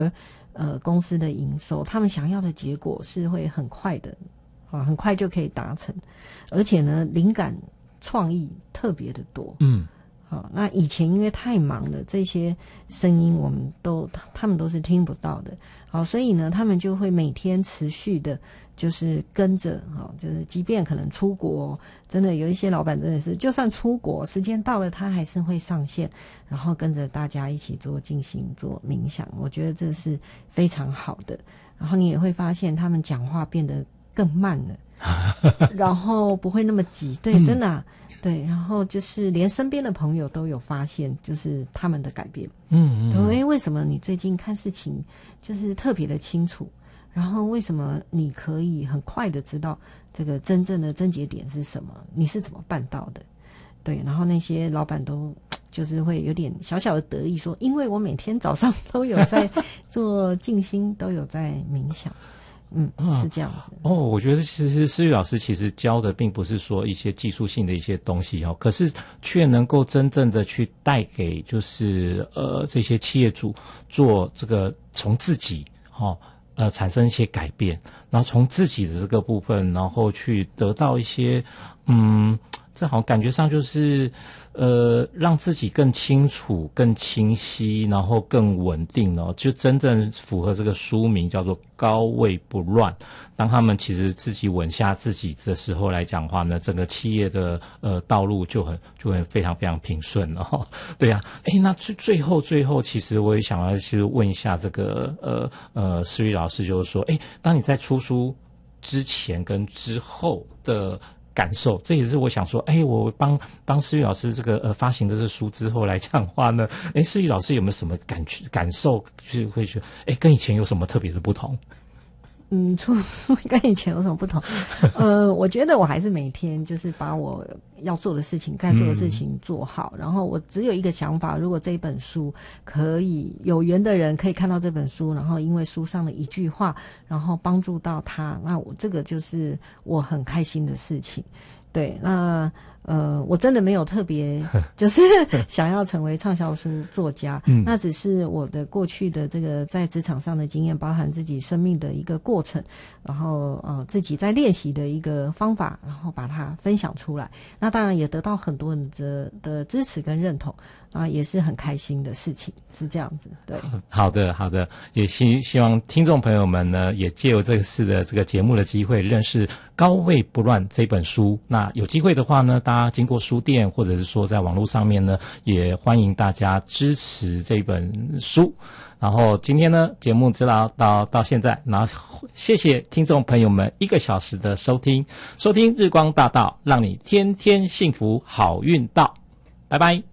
公司的营收，他们想要的结果是会很快的很快就可以达成，而且呢灵感创意特别的多。那以前因为太忙了，这些声音他们都是听不到的。所以呢他们就会每天持续的就是跟着就是即便可能出国，真的有一些老板真的是就算出国时间到了他还是会上线，然后跟着大家一起做静心做冥想，我觉得这是非常好的。然后你也会发现他们讲话变得更慢了然后不会那么急，对，真的对，然后就是连身边的朋友都有发现就是他们的改变。为什么你最近看事情就是特别的清楚，然后为什么你可以很快的知道这个真正的症结点是什么，你是怎么办到的？对，然后那些老板都就是会有点小小的得意说，因为我每天早上都有在做静心都有在冥想。是这样子。 我觉得其实思雨老师其实教的并不是说一些技术性的一些东西可是却能够真正的去带给就是这些企业主做这个从自己产生一些改变，然后从自己的这个部分，然后去得到一些这好像感觉上就是让自己更清楚更清晰，然后更稳定就真正符合这个书名叫做高位不乱。当他们其实自己稳下自己的时候来讲话呢，整个企业的道路就会非常非常平顺对啊。那最后其实我也想要去问一下这个思雨老师，就是说当你在出书之前跟之后的感受，这也是我想说我帮思雨老师这个发行的这书之后来讲话呢，思雨老师有没有什么感受，就是会觉得跟以前有什么特别的不同？ 出书跟以前有什么不同？我觉得我还是每天就是把我要做的事情该做的事情做好，然后我只有一个想法，如果这一本书可以有缘的人可以看到这本书，然后因为书上的一句话然后帮助到他，那我这个就是我很开心的事情。对，那我真的没有特别就是想要成为畅销书作家那只是我的过去的这个在职场上的经验，包含自己生命的一个过程，然后自己在练习的一个方法，然后把它分享出来，那当然也得到很多人的支持跟认同也是很开心的事情，是这样子。对， 好的，也希望听众朋友们呢也借由这次的这个节目的机会认识高位不乱这本书。那有机会的话呢，大家经过书店或者是说在网络上面呢，也欢迎大家支持这本书。然后今天呢节目就到现在，然后谢谢听众朋友们1个小时的收听日光大道，让你天天幸福好运到，拜拜。